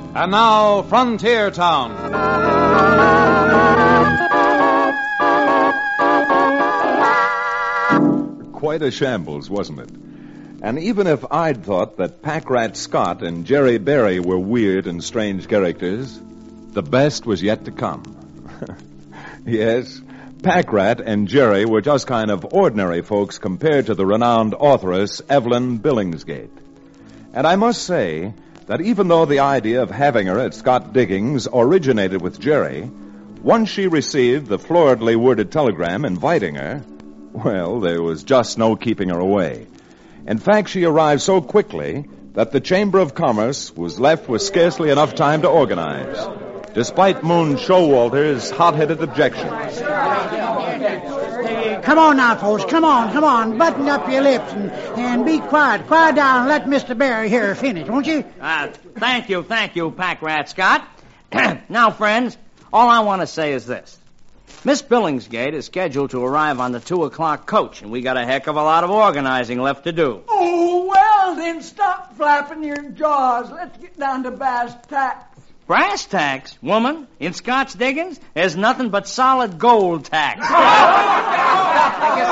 And now, Frontier Town. Quite a shambles, wasn't it? And even if I'd thought that Packrat Scott and Jerry Berry were weird and strange characters, the best was yet to come. Yes, Packrat and Jerry were just kind of ordinary folks compared to the renowned authoress Evelyn Billingsgate. And I must say that even though the idea of having her at Scott Diggings originated with Jerry, once she received the floridly worded telegram inviting her, well, there was just no keeping her away. In fact, she arrived so quickly that the Chamber of Commerce was left with scarcely enough time to organize, despite Moon Showalter's hot-headed objections. Come on now, folks. Come on. Button up your lips and be quiet. Quiet down and let Mr. Barry here finish, won't you? Thank you, Packrat Scott. Now, friends, all I want to say is this. Miss Billingsgate is scheduled to arrive on the 2 o'clock coach, and we got a heck of a lot of organizing left to do. Oh, well, then stop flapping your jaws. Let's get down to brass tacks. Brass tacks, woman, in Scott's Diggings, there's nothing but solid gold tacks. I guess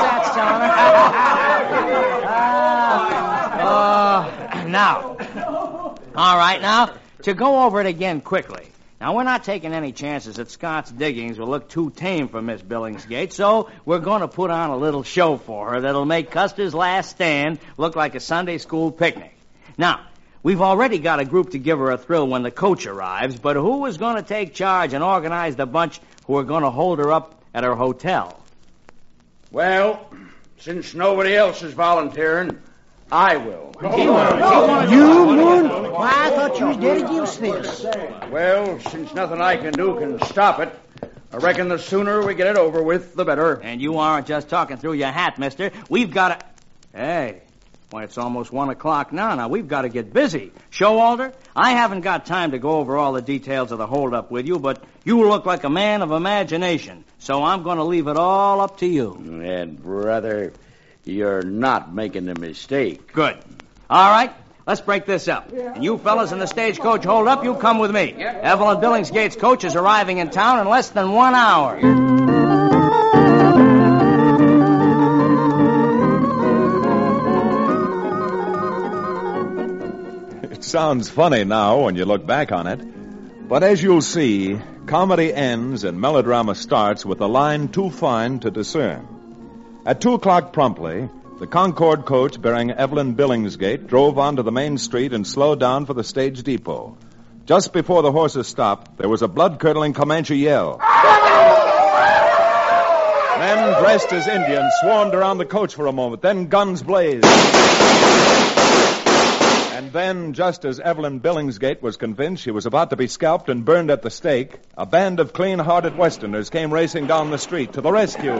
that's so. Now. All right, now, to go over it again quickly. Now, we're not taking any chances that Scott's Diggings will look too tame for Miss Billingsgate, so we're going to put on a little show for her that'll make Custer's Last Stand look like a Sunday school picnic. Now, we've already got a group to give her a thrill when the coach arrives, but who is going to take charge and organize the bunch who are going to hold her up at her hotel? Well, since nobody else is volunteering, I will. You, Moon? Why, I thought you was dead against this. Well, since nothing I can do can stop it, I reckon the sooner we get it over with, the better. And you aren't just talking through your hat, mister. We've got to... Hey, well, it's almost 1 o'clock now. Now, we've got to get busy. Showalter, I haven't got time to go over all the details of the holdup with you, but you look like a man of imagination, so I'm going to leave it all up to you. And, brother, you're not making a mistake. Good. All right, let's break this up. And you fellas in the stagecoach holdup, you come with me. Evelyn Billingsgate's coach is arriving in town in less than 1 hour. It sounds funny now when you look back on it, but as you'll see, comedy ends and melodrama starts with a line too fine to discern. At 2 o'clock promptly, the Concord coach bearing Evelyn Billingsgate drove onto the main street and slowed down for the stage depot. Just before the horses stopped, there was a blood-curdling Comanche yell. Men dressed as Indians swarmed around the coach for a moment, then guns blazed. And then, just as Evelyn Billingsgate was convinced she was about to be scalped and burned at the stake, a band of clean-hearted Westerners came racing down the street to the rescue.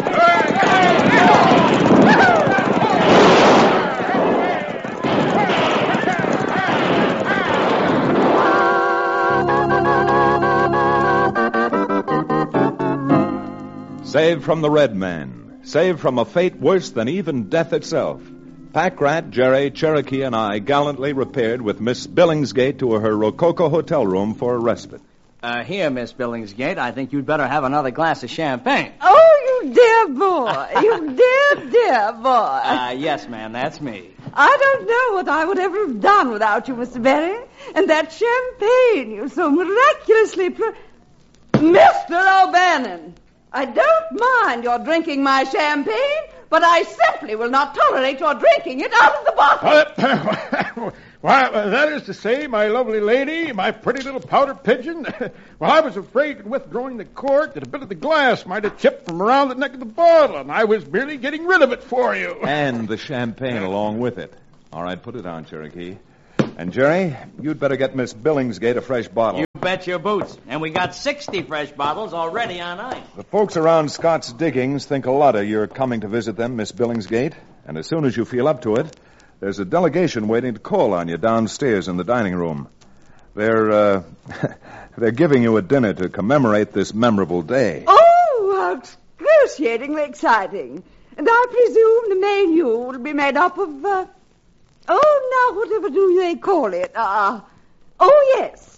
Saved from the Red Man, saved from a fate worse than even death itself, Packrat, Jerry, Cherokee, and I gallantly repaired with Miss Billingsgate to her Rococo hotel room for a respite. Here, Miss Billingsgate, I think you'd better have another glass of champagne. Oh, you dear boy. You dear boy. Yes, ma'am, that's me. I don't know what I would ever have done without you, Mr. Berry. And that champagne you so miraculously... Mr. O'Bannon, I don't mind your drinking my champagne, but I simply will not tolerate your drinking it out of the bottle. Why, that is to say, my lovely lady, my pretty little powder pigeon, well, I was afraid in withdrawing the cork that a bit of the glass might have chipped from around the neck of the bottle, and I was merely getting rid of it for you. And the champagne along with it. All right, put it on, Cherokee. And, Jerry, you'd better get Miss Billingsgate a fresh bottle. You bet your boots. And we got 60 fresh bottles already on ice. The folks around Scott's Diggings think a lot of your coming to visit them, Miss Billingsgate. And as soon as you feel up to it, there's a delegation waiting to call on you downstairs in the dining room. They're giving you a dinner to commemorate this memorable day. Oh, how excruciatingly exciting. And I presume the menu will be made up of, now, whatever do they call it? Oh, yes.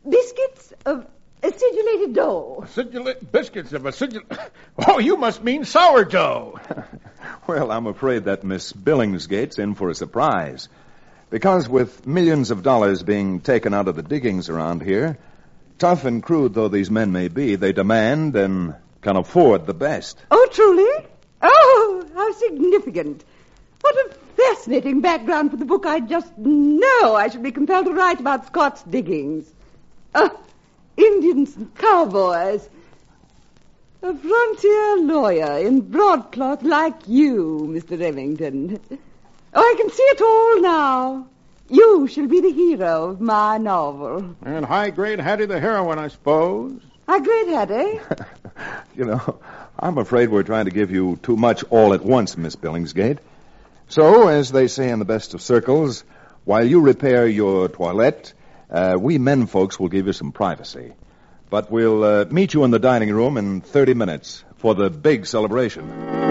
biscuits of acidulated dough. Biscuits of acidulated... Oh, you must mean sourdough. Well, I'm afraid that Miss Billingsgate's in for a surprise. Because with millions of dollars being taken out of the diggings around here, tough and crude though these men may be, they demand and can afford the best. Oh, truly? Oh, how significant. What a fascinating background for the book I just know I should be compelled to write about Scott's diggings. Indians and cowboys. A frontier lawyer in broadcloth like you, Mr. Remington. Oh, I can see it all now. You shall be the hero of my novel. And high-grade Hattie the heroine, I suppose. High-grade Hattie? You know, I'm afraid we're trying to give you too much all at once, Miss Billingsgate. So, as they say in the best of circles, while you repair your toilette, we men folks will give you some privacy. But we'll meet you in the dining room in 30 minutes for the big celebration.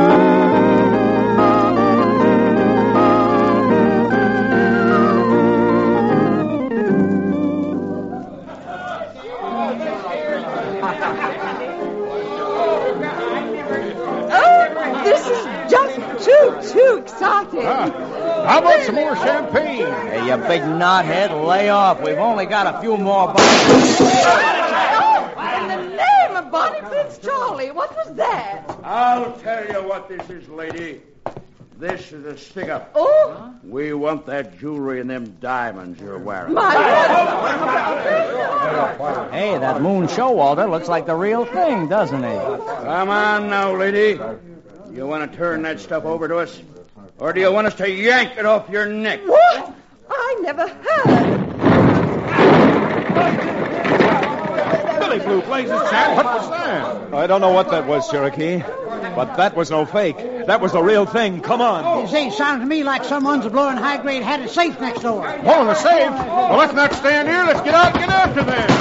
Too exciting. How about some more champagne? Hey, you big knothead, lay off. We've only got a few more bottles. In the name of Bonnie Prince Charlie, what was that? I'll tell you what this is, lady. This is a stick-up. Oh? We want that jewelry and them diamonds you're wearing. My Hey, that Moon Showalter looks like the real thing, doesn't he? Come on now, lady. You want to turn that stuff over to us? Or do you want us to yank it off your neck? What? I never heard. Billy Blue Blazes, Chad, what was that? I don't know what that was, Cherokee, but that was no fake. That was the real thing. Come on. Say, it sounds to me like someone's blowing high-grade Hattie's safe next door. Blowing the safe? Well, let's not stand here. Let's get out and get after them.